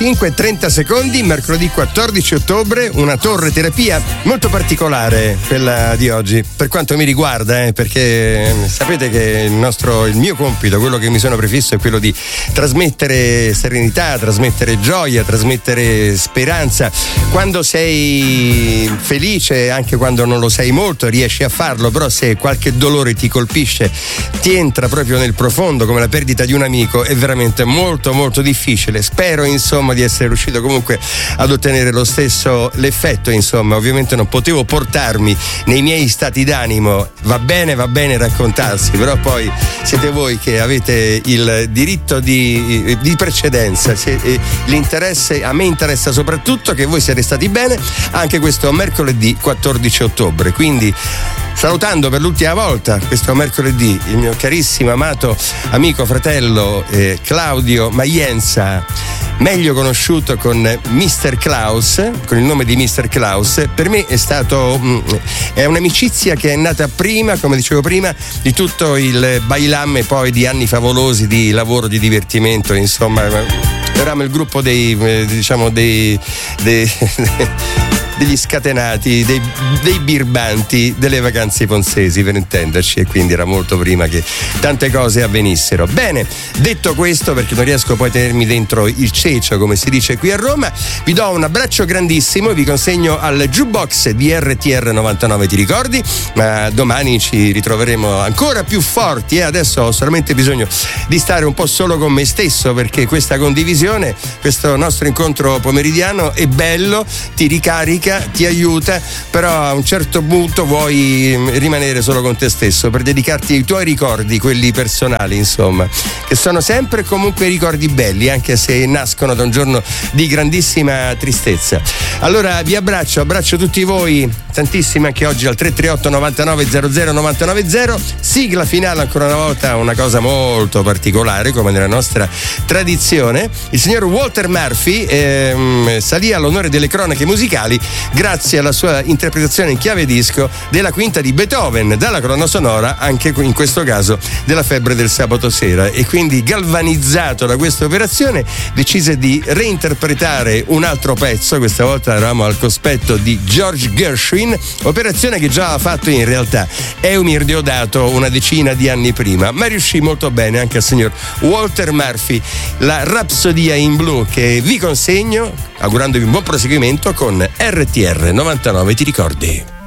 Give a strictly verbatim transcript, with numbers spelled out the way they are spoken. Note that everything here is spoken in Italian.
cinque e trenta secondi, mercoledì quattordici ottobre, una torre terapia molto particolare, quella di oggi, per quanto mi riguarda, eh, perché sapete che il nostro, il mio compito, quello che mi sono prefisso è quello di trasmettere serenità, trasmettere gioia, trasmettere speranza. Quando sei felice, anche quando non lo sei molto, riesci a farlo, però se qualche dolore ti colpisce, ti entra proprio nel profondo come la perdita di un amico, è veramente molto molto difficile. Spero insomma di essere riuscito comunque ad ottenere lo stesso l'effetto, insomma. Ovviamente non potevo portarmi nei miei stati d'animo, va bene va bene raccontarsi, però poi siete voi che avete il diritto di, di precedenza. Se, eh, l'interesse, a me interessa soprattutto che voi siate stati bene anche questo mercoledì quattordici ottobre, quindi salutando per l'ultima volta questo mercoledì il mio carissimo, amato amico, fratello eh, Claudio Maienza, meglio conosciuto con mister Klaus, con il nome di mister Klaus. Per me è stato mh, è un'amicizia che è nata prima, come dicevo prima, di tutto il bailam e poi di anni favolosi di lavoro, di divertimento, insomma. Eravamo il gruppo dei eh, diciamo dei, dei degli scatenati, dei, dei birbanti delle vacanze ponzesi, per intenderci, e quindi era molto prima che tante cose avvenissero. Bene, detto questo, perché non riesco poi a tenermi dentro il cecio, come si dice qui a Roma, vi do un abbraccio grandissimo e vi consegno al jukebox di R T R novantanove, ti ricordi? Ma domani ci ritroveremo ancora più forti, e eh? Adesso ho solamente bisogno di stare un po' solo con me stesso, perché questa condivisione, questo nostro incontro pomeridiano è bello, ti ricarica, ti aiuta, però a un certo punto vuoi rimanere solo con te stesso per dedicarti ai tuoi ricordi, quelli personali, insomma, che sono sempre comunque ricordi belli, anche se nascono da un giorno di grandissima tristezza. Allora vi abbraccio, abbraccio tutti voi tantissimi anche oggi al tre tre otto novantanove zero zero novantanove zero. Sigla finale ancora una volta, una cosa molto particolare come nella nostra tradizione. Il signor Walter Murphy ehm, salì all'onore delle cronache musicali grazie alla sua interpretazione in chiave disco della quinta di Beethoven, dalla colonna sonora anche in questo caso della Febbre del sabato sera, e quindi galvanizzato da questa operazione decise di reinterpretare un altro pezzo. Questa volta eravamo al cospetto di George Gershwin, operazione che già ha fatto in realtà Eumir Deodato una decina di anni prima, ma riuscì molto bene anche al signor Walter Murphy. La Rapsodia in blu che vi consegno augurandovi un buon proseguimento con R T R novantanove, ti ricordi?